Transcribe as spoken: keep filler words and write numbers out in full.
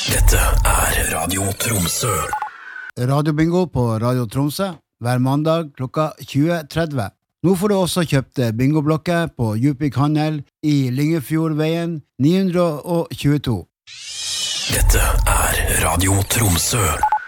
Dette er Radio Tromsø. Radio Bingo på Radio Tromsø hver mandag klokka tjue tretti. Nå får du også kjøpt bingoblokker på Djupvik Handel i Lyngefjordveien ni hundre tjueto. Dette er Radio Tromsø.